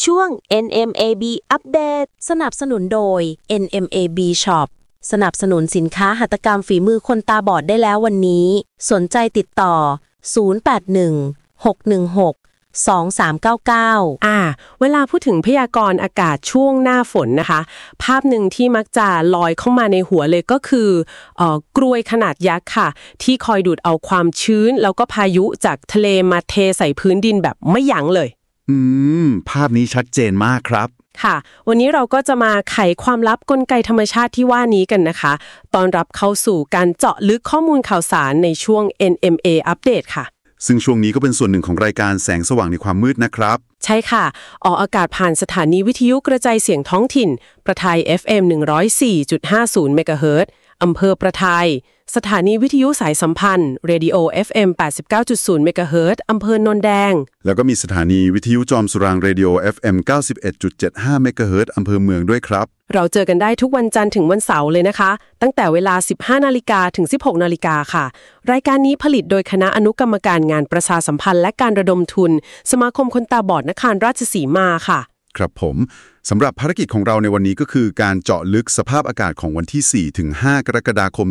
ช่วง NMAB อัปเดตสนับสนุนโดย NMAB Shop สนับสนุนสินค้าหัตถกรรมฝีมือคนตาบอดได้แล้ววันนี้สนใจติดต่อ0816162399 เวลาพูดถึงพยากรณ์อากาศช่วงหน้าฝนนะคะภาพหนึ่งที่มักจะลอยเข้ามาในหัวเลยก็คือกรวยขนาดยักษ์ค่ะที่คอยดูดเอาความชื้นแล้วก็พายุจากทะเลมาเทใส่พื้นดินแบบไม่ยั้งเลยภาพนี้ชัดเจนมากครับค่ะวันนี้เราก็จะมาไขความลับกลไกธรรมชาติที่ว่านี้กันนะคะตอนรับเข้าสู่การเจาะลึกข้อมูลข่าวสารในช่วง NMA อัปเดตค่ะซึ่งช่วงนี้ก็เป็นส่วนหนึ่งของรายการแสงสว่างในความมืดนะครับใช่ค่ะออกอากาศผ่านสถานีวิทยุกระจายเสียงท้องถิ่นประทาย FM 104.50 เมกะเฮิรตซ์อำเภอประทายสถานีวิทยุสายสัมพันธ์ Radio FM 89.0 เมกะเฮิรตซ์อำเภอโนนแดงแล้วก็มีสถานีวิทยุจอมสุราง Radio FM 91.75 เมกะเฮิรตซ์อำเภอเมืองด้วยครับเราเจอกันได้ทุกวันจันทร์ถึงวันเสาร์เลยนะคะตั้งแต่เวลา 15 นาฬิกาถึง 16 นาฬิกาค่ะรายการนี้ผลิตโดยคณะอนุกรรมการงานประชาสัมพันธ์และการระดมทุนสมาคมคนตาบอดนครราชสีมาค่ะครับผมสำหรับภารกิจของเราในวันนี้ก็คือการเจาะลึกสภาพอากาศของวันที่ 4 ถึง 5 กรกฎาคม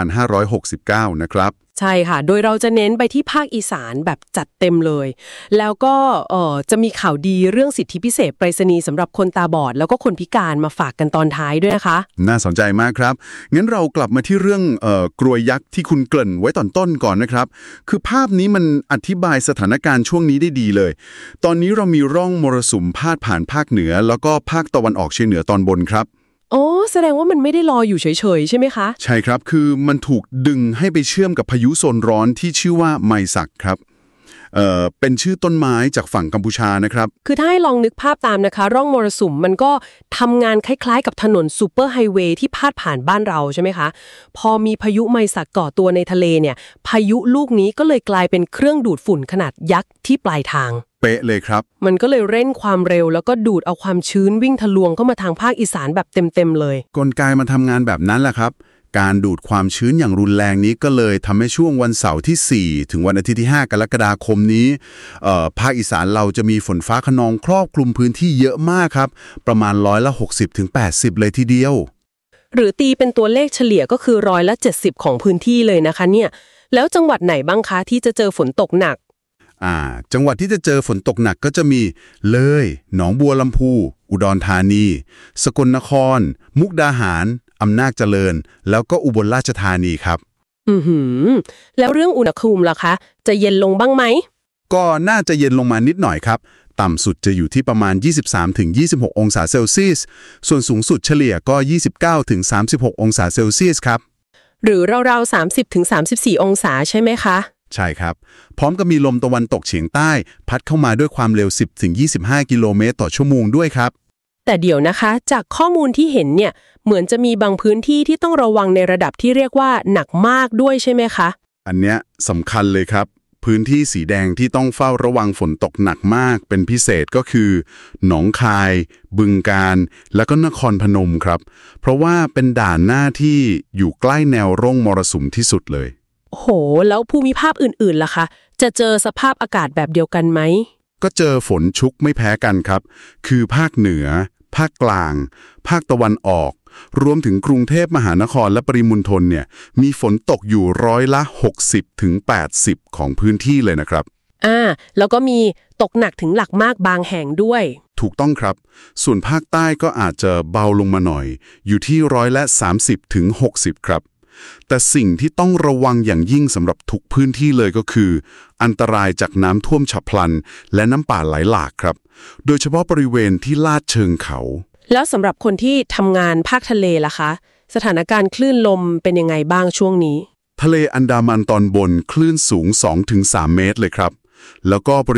2569 นะครับใช่ค่ะโดยเราจะเน้นไปที่ภาคอีสานแบบจัดเต็มเลยแล้วก็จะมีข่าวดีเรื่องสิทธิพิเศษไปรษณีย์สำหรับคนตาบอดแล้วก็คนพิการมาฝากกันตอนท้ายด้วยนะคะน่าสนใจมากครับงั้นเรากลับมาที่เรื่องกรวยยักษ์ที่คุณเกริ่นไว้ตอนต้นก่อนนะครับคือภาพนี้มันอธิบายสถานการณ์ช่วงนี้ได้ดีเลยตอนนี้เรามีร่องมรสุมพาดผ่านภาคเหนือแล้วก็ภาคตะวันออกเฉียงเหนือตอนบนครับโอ้แสดงว่ามันไม่ได้ลอยอยู่เฉยๆใช่ไหมคะใช่ครับคือมันถูกดึงให้ไปเชื่อมกับพายุโซนร้อนที่ชื่อว่าไมซักครับเป็นชื่อต้นไม้จากฝั่งกัมพูชานะครับคือถ้าให้ลองนึกภาพตามนะคะร่องมรสุมมันก็ทำงานคล้ายๆกับถนนซูเปอร์ไฮเวย์ที่พาดผ่านบ้านเราใช่ไหมคะพอมีพายุไมซักก่อตัวในทะเลเนี่ยพายุลูกนี้ก็เลยกลายเป็นเครื่องดูดฝุ่นขนาดยักษ์ที่ปลายทางเป๊ะเลยครับมันก็เลยเร่งความเร็วแล้วก็ดูดเอาความชื้นวิ่งทะลวงเข้ามาทางภาคอีสานแบบเต็มๆเลยกลไกมันทำงานแบบนั้นแหละครับการดูดความชื้นอย่างรุนแรงนี้ก็เลยทำให้ช่วงวันเสาร์ที่ 4 ถึงวันอาทิตย์ที่ 5 กรกฎาคมนี้ภาคอีสานเราจะมีฝนฟ้าคะนองครอบคลุมพื้นที่เยอะมากครับประมาณ60-80%เลยทีเดียวหรือตีเป็นตัวเลขเฉลี่ยก็คือ70%ของพื้นที่เลยนะคะเนี่ยแล้วจังหวัดไหนบ้างคะที่จะเจอฝนตกหนักจังหวัดที่จะเจอฝนตกหนักก็จะมีเลยหนองบัวลำพูอุดรธานีสกลนครมุกดาหารอำนาจเจริญแล้วก็อุบลราชธานีครับแล้วเรื่องอุณหภูมิล่ะคะจะเย็นลงบ้างไหมก็น่าจะเย็นลงมานิดหน่อยครับต่ำสุดจะอยู่ที่ประมาณ 23-26 องศาเซลเซียสส่วนสูงสุดเฉลี่ยก็ 29-36 องศาเซลเซียสครับหรือราวๆ 30-34 องศาใช่ไหมคะใช่ครับพร้อมกับมีลมตะวันตกเฉียงใต้พัดเข้ามาด้วยความเร็ว 10-25 กิโลเมตรต่อชั่วโมงด้วยครับแต่เดี๋ยวนะคะจากข้อมูลที่เห็นเนี่ยเหมือนจะมีบางพื้นที่ที่ต้องระวังในระดับที่เรียกว่าหนักมากด้วยใช่ไหมคะอันเนี้ยสำคัญเลยครับพื้นที่สีแดงที่ต้องเฝ้าระวังฝนตกหนักมากเป็นพิเศษก็คือหนองคายบึงกาฬและก็นครพนมครับเพราะว่าเป็นด่านหน้าที่อยู่ใกล้แนวร่องมรสุมที่สุดเลยโหแล้วภูมิภาคอื่นๆล่ะคะจะเจอสภาพอากาศแบบเดียวกันไหมก็เจอฝนชุกไม่แพ้กันครับคือภาคเหนือภาคกลางภาคตะวันออกรวมถึงกรุงเทพมหานครและปริมณฑลเนี่ยมีฝนตกอยู่60-80%ของพื้นที่เลยนะครับแล้วก็มีตกหนักถึงหลักมากบางแห่งด้วยถูกต้องครับส่วนภาคใต้ก็อาจจะเบาลงมาหน่อยอยู่ที่30-60%ครับแต่สิ่งที่ต้องระวังอย่างยิ่งสำหรับทุกพื้นที่เลยก็คืออันตรายจากน้ำท่วมฉับพลันและน้ำป่าไหลหลากครับโดยเฉพาะบริเวณที่ลาดเชิงเขาแล้วสำหรับคนที่ทำงานภาคทะเลล่ะคะสถานการณ์คลื่นลมเป็นยังไงบ้างช่วงนี้ทะเลอันดามันตอนบนคลื่นสูง 2-3 เมตรเลยครับแล้วก็